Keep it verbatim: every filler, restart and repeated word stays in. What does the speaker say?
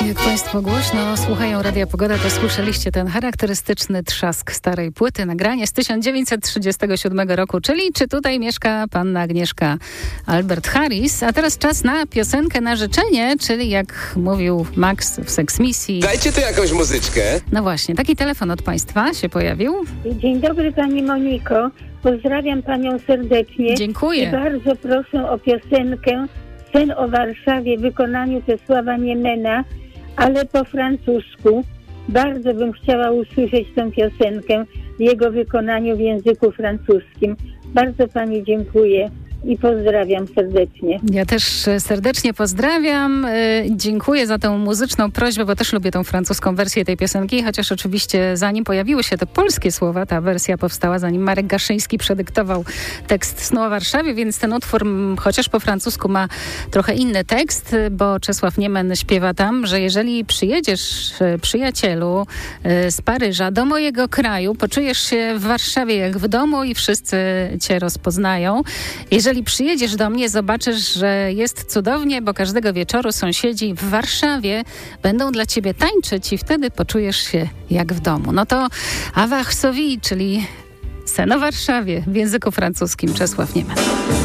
Jak Państwo głośno słuchają Radia Pogoda, to słyszeliście ten charakterystyczny trzask starej płyty, nagranie z tysiąc dziewięćset trzydziestego siódmego roku, czyli Czy tutaj mieszka panna Agnieszka Albert Harris. A teraz czas na piosenkę na życzenie, czyli jak mówił Max w Seksmisji. Dajcie tu jakąś muzyczkę. No właśnie, taki telefon od Państwa się pojawił. Dzień dobry Pani Moniko, pozdrawiam Panią serdecznie. Dziękuję. I bardzo proszę o piosenkę Sen o Warszawie w wykonaniu Czesława Niemena, ale po francusku. Bardzo bym chciała usłyszeć tę piosenkę w jego wykonaniu w języku francuskim. Bardzo Pani dziękuję i pozdrawiam serdecznie. Ja też serdecznie pozdrawiam. Dziękuję za tę muzyczną prośbę, bo też lubię tą francuską wersję tej piosenki, chociaż oczywiście zanim pojawiły się te polskie słowa, ta wersja powstała, zanim Marek Gaszyński przedyktował tekst Snu o Warszawie, więc ten utwór, chociaż po francusku, ma trochę inny tekst, bo Czesław Niemen śpiewa tam, że jeżeli przyjedziesz, przyjacielu, z Paryża do mojego kraju, poczujesz się w Warszawie jak w domu i wszyscy cię rozpoznają. Jeżeli Jeżeli przyjedziesz do mnie, zobaczysz, że jest cudownie, bo każdego wieczoru sąsiedzi w Warszawie będą dla ciebie tańczyć i wtedy poczujesz się jak w domu. No to Avoir Sauvy, czyli Sen o Warszawie w języku francuskim, Czesław Niemen.